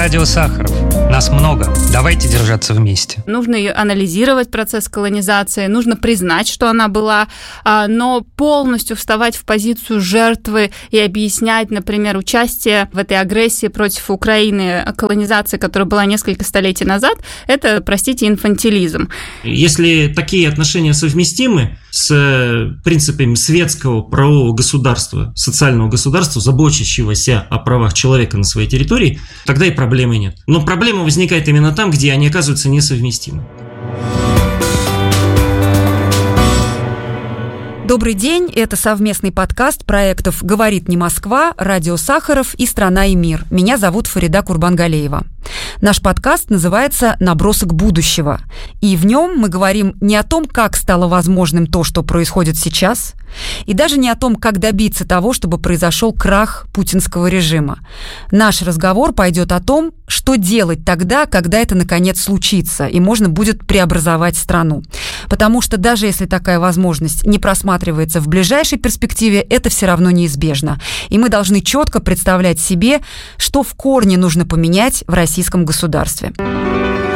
Радио Сахаров. Нас много. Давайте держаться вместе. Нужно анализировать процесс колонизации, нужно признать, что она была, но полностью вставать в позицию жертвы и объяснять, например, участие в этой агрессии против Украины, колонизации, которая была несколько столетий назад, это, простите, инфантилизм. Если такие отношения совместимы с принципами светского правового государства, социального государства, заботящегося о правах человека на своей территории, тогда и проблемы нет. Но проблема возникает именно там, где они оказываются несовместимы. Добрый день, это совместный подкаст проектов «Говорит не Москва», «Радио Сахаров» и «Страна и мир». Меня зовут Фарида Курбангалеева. Наш подкаст называется «Набросок будущего», и в нем мы говорим не о том, как стало возможным то, что происходит сейчас, и даже не о том, как добиться того, чтобы произошел крах путинского режима. Наш разговор пойдет о том, что делать тогда, когда это наконец случится, и можно будет преобразовать страну. Потому что даже если такая возможность не просматривается в ближайшей перспективе, это все равно неизбежно. И мы должны четко представлять себе, что в корне нужно поменять в российском государстве.